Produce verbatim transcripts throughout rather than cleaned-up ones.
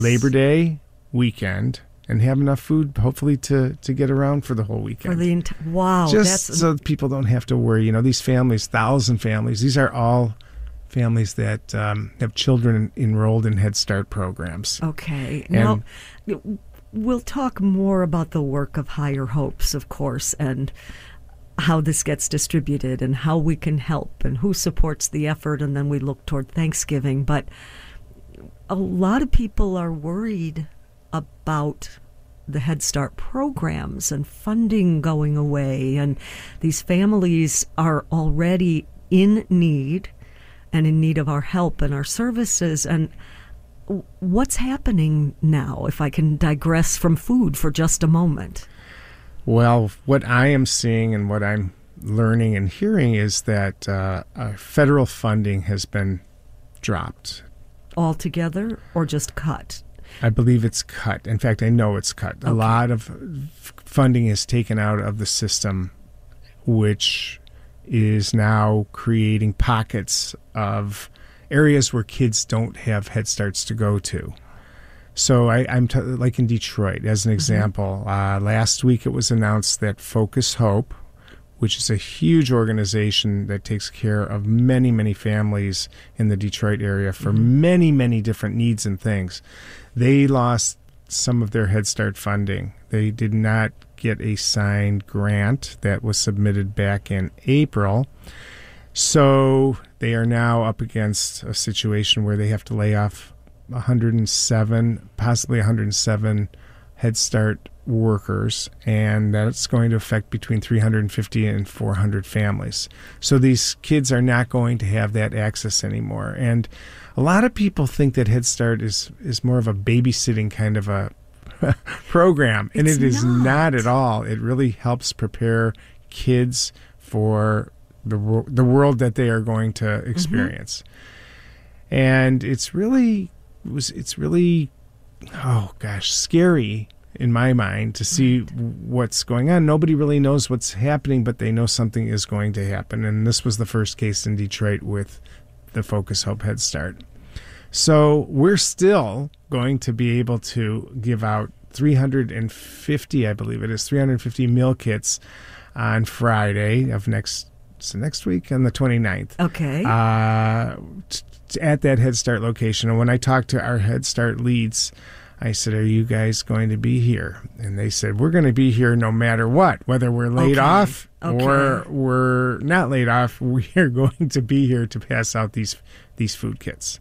Labor Day weekend and have enough food, hopefully, to, to get around for the whole weekend. For the ent- wow, Just that's so people don't have to worry. You know, these families, thousand families, these are all families that um, have children enrolled in Head Start programs. okay. And- Now, we'll talk more about the work of Higher Hopes, of course, and how this gets distributed and how we can help and who supports the effort, and then we look toward Thanksgiving. But a lot of people are worried about the Head Start programs and funding going away, and these families are already in need and in need of our help and our services. And what's happening now, if I can digress from food for just a moment? Well, what I am seeing and what I'm learning and hearing is that uh, uh, federal funding has been dropped. Altogether or just cut? I believe it's cut. In fact, I know it's cut. Okay. A lot of f- funding is taken out of the system, which is now creating pockets of areas where kids don't have Head Starts to go to. So I, I'm t- like in Detroit, as an example. Uh, last week it was announced that Focus Hope, which is a huge organization that takes care of many, many families in the Detroit area for Mm-hmm. many, many different needs and things, they lost some of their Head Start funding. They did not get a signed grant that was submitted back in April. So they are now up against a situation where they have to lay off one hundred seven, possibly one hundred seven Head Start workers, and that's going to affect between three hundred fifty and four hundred families. So these kids are not going to have that access anymore. And a lot of people think that Head Start is, is more of a babysitting kind of a program, and It's it is not. not at all. It really helps prepare kids for the wor- the world that they are going to experience. And it's really it was it's really oh gosh, scary in my mind to see what's going on. Nobody really knows what's happening, but they know something is going to happen. And this was the first case in Detroit with the Focus Hope Head Start. So we're still going to be able to give out three hundred fifty, I believe it is, three hundred fifty meal kits on Friday of next so next week on the twenty-ninth. Okay. Uh, t- t- at that Head Start location. And when I talked to our Head Start leads, I said, "Are you guys going to be here?" And they said, "We're going to be here no matter what, whether we're laid Okay. off Okay. or we're not laid off. We are going to be here to pass out these these food kits."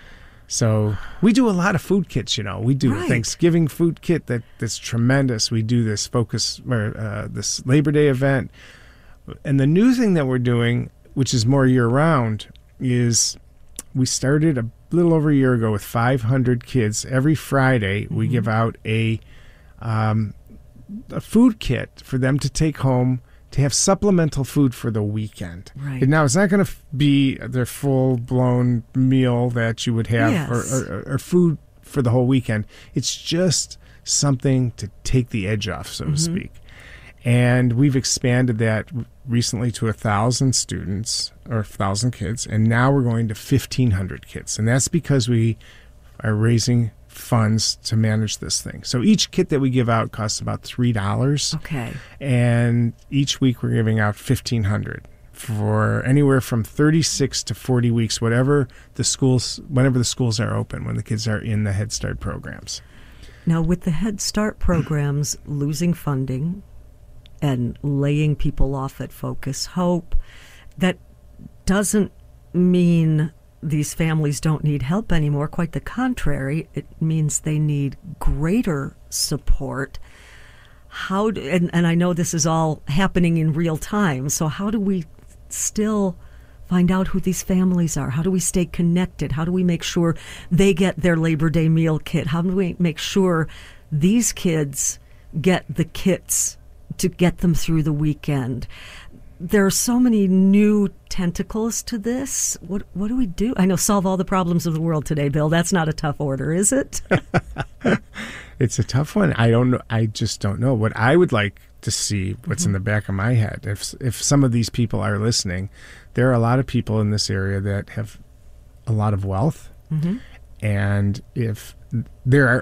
So we do a lot of food kits, you know. We do Right. a Thanksgiving food kit that, that's tremendous. We do this focus, or uh, this Labor Day event. And the new thing that we're doing, which is more year-round, is we started a little over a year ago with five hundred kids. Every Friday, we give out a um, a food kit for them to take home to have supplemental food for the weekend. Right. And now, it's not going to f- be their full-blown meal that you would have, Yes. or, or, or food for the whole weekend. It's just something to take the edge off, so to speak. And we've expanded that recently to one thousand students, or one thousand kids, and now we're going to fifteen hundred kids. And that's because we are raising funds to manage this thing. So each kit that we give out costs about three dollars. Okay. And each week we're giving out fifteen hundred for anywhere from thirty-six to forty weeks, whatever the schools, whenever the schools are open, when the kids are in the Head Start programs. Now, with the Head Start programs losing funding and laying people off at Focus Hope, that doesn't mean these families don't need help anymore. Quite the contrary. It means they need greater support. How do, and, and I know this is all happening in real time, so how do we still find out who these families are? How do we stay connected? How do we make sure they get their Labor Day meal kit? How do we make sure these kids get the kits to get them through the weekend? There are so many new tentacles to this. What what do we do? I know, solve all the problems of the world today, Bill. That's not a tough order, is it? It's a tough one. I don't know. I just don't know. What I would like to see, what's mm-hmm. in the back of my head, if if some of these people are listening, there are a lot of people in this area that have a lot of wealth, mm-hmm. And if there are